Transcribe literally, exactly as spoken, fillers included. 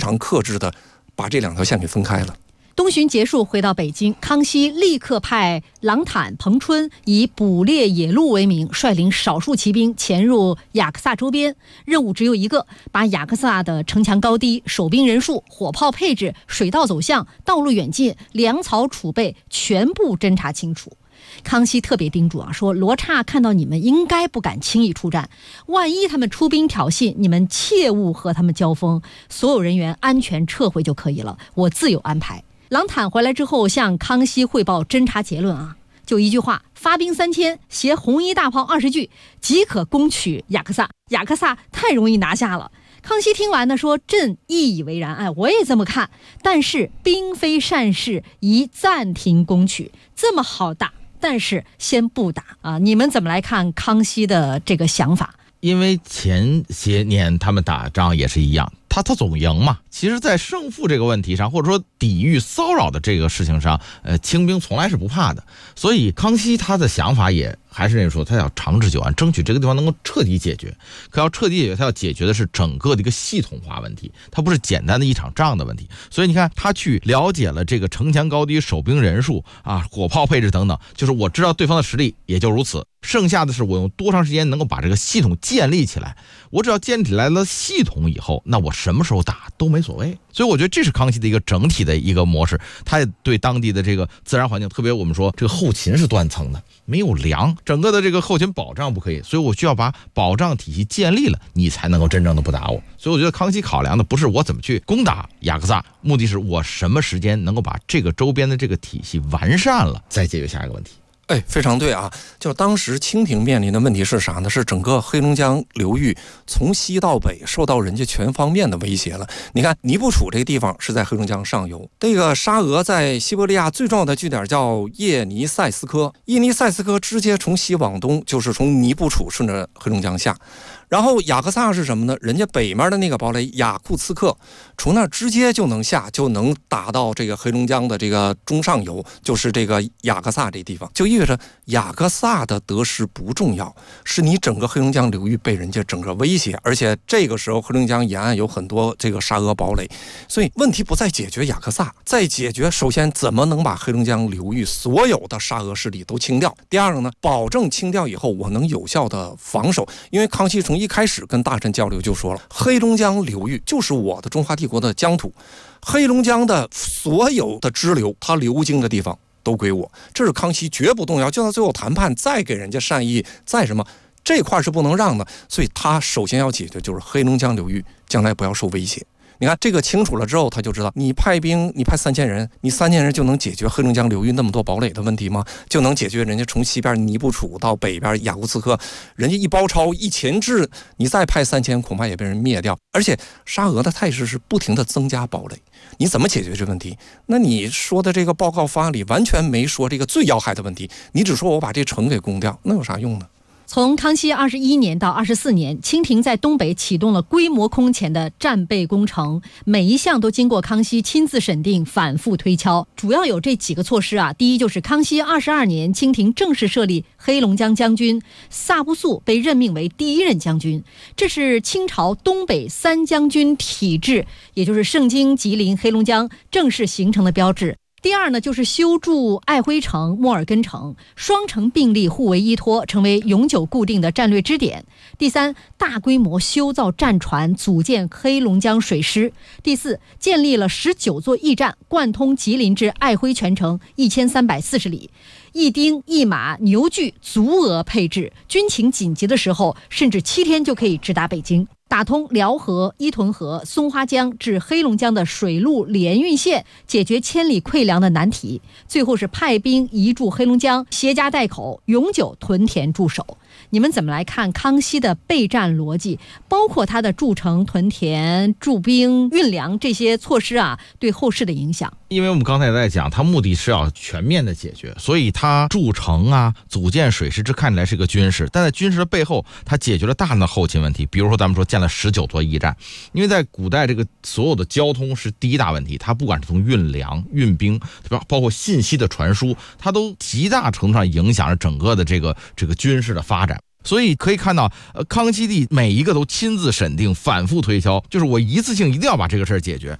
常克制的把这两条线给分开了。 东巡结束，回到北京，康熙立刻派郎坦、彭春以捕猎野鹿为名，率领少数骑兵潜入雅克萨周边。任务只有一个，把雅克萨的城墙高低、守兵人数、火炮配置、水道走向、道路远近、粮草储备全部侦查清楚。康熙特别叮嘱啊，说罗刹看到你们应该不敢轻易出战，万一他们出兵挑衅，你们切勿和他们交锋，所有人员安全撤回就可以了，我自有安排。郎坦回来之后向康熙汇报侦查结论啊，就一句话：发兵三千，携红衣大炮二十具，即可攻取雅克萨。雅克萨太容易拿下了。康熙听完呢，说：“朕亦以为然，哎，我也这么看。但是兵非善事，宜暂停攻取。这么好打，但是先不打啊！你们怎么来看康熙的这个想法？” 因为前些年他们打仗也是一样，他他总赢嘛。其实在胜负这个问题上，或者说抵御骚扰的这个事情上，呃，清兵从来是不怕的。所以康熙他的想法也还是那说，他要长治久安，争取这个地方能够彻底解决。可要彻底解决，他要解决的是整个的一个系统化问题，他不是简单的一场仗的问题。所以你看，他去了解了这个城墙高低、守兵人数啊、火炮配置等等，就是我知道对方的实力，也就如此。剩下的是我用多长时间能够把这个系统建立起来。我只要建立起来了系统以后，那我什么时候打都没所谓。所以我觉得这是康熙的一个整体的一个模式。他也对当地的这个自然环境，特别我们说这个后勤是断层的，没有粮，整个的这个后勤保障不可以，所以我需要把保障体系建立了，你才能够真正的不打我。所以我觉得康熙考量的不是我怎么去攻打雅克萨，目的是我什么时间能够把这个周边的这个体系完善了，再解决下一个问题。 哎，非常对啊！就当时清廷面临的问题是啥呢？是整个黑龙江流域从西到北受到人家全方面的威胁了。你看，尼布楚这个地方是在黑龙江上游，这个沙俄在西伯利亚最重要的据点叫叶尼塞斯科，叶尼塞斯科直接从西往东，就是从尼布楚顺着黑龙江下。然后雅克萨是什么呢？人家北面的那个堡垒雅库茨克，从那直接就能下，就能打到这个黑龙江的这个中上游，就是这个雅克萨这地方。就意味着雅克萨的得失不重要，是你整个黑龙江流域被人家整个威胁，而且这个时候黑龙江沿岸有很多这个沙俄堡垒，所以问题不再解决雅克萨，再解决首先怎么能把黑龙江流域所有的沙俄势力都清掉。第二个呢，保证清掉以后我能有效的防守，因为康熙从一开始跟大臣交流就说了，黑龙江流域就是我的中华帝国的疆土，黑龙江的所有的支流它流经的地方都归我，这是康熙绝不动摇。就到最后谈判再给人家善意再什么，这块是不能让的，所以他首先要解决就是黑龙江流域将来不要受威胁。你看这个清楚了之后，他就知道你派兵，你派三千人，你三千人就能解决黑龙江流域那么多堡垒的问题吗？就能解决人家从西边尼布楚到北边雅库茨克，人家一包抄一钳制，你再派三千恐怕也被人灭掉。而且沙俄的态势是不停的增加堡垒，你怎么解决这问题？那你说的这个报告方案里完全没说这个最要害的问题，你只说我把这城给攻掉，那有啥用呢？ 从康熙二十一年到二十四年，清廷在东北启动了规模空前的战备工程，每一项都经过康熙亲自审定，反复推敲。主要有这几个措施啊。第一，就是康熙二十二年，清廷正式设立黑龙江将军，萨布素被任命为第一任将军，这是清朝东北三将军体制，也就是盛京、吉林、黑龙江正式形成的标志。第二呢，就是修筑爱辉城、莫尔根城，双城并立，互为依托，成为永久固定的战略支点。第三，大规模修造战船，组建黑龙江水师。第四，建立了十九座驿站，贯通吉林至爱辉全程一千三百四十里。一丁一马牛具足额配置，军情紧急的时候，甚至七天就可以直达北京。打通辽河、伊屯河、松花江至黑龙江的水陆联运线，解决千里馈粮的难题。最后是派兵移驻黑龙江，携家带口，永久屯田驻守。你们怎么来看康熙的备战逻辑，包括他的筑城、屯田、驻兵、运粮这些措施啊，对后世的影响？ 因为我们刚才也在讲，他目的是要全面的解决，所以他筑城啊、组建水师，这看起来是个军事，但在军事的背后，他解决了大量的后勤问题。比如说咱们说建了十九座驿站，因为在古代这个所有的交通是第一大问题，它不管是从运粮、运兵，对吧，包括信息的传输，它都极大程度上影响着整个的这个这个军事的发展。所以可以看到，呃，康熙帝每一个都亲自审定，反复推敲，就是我一次性一定要把这个事儿解决。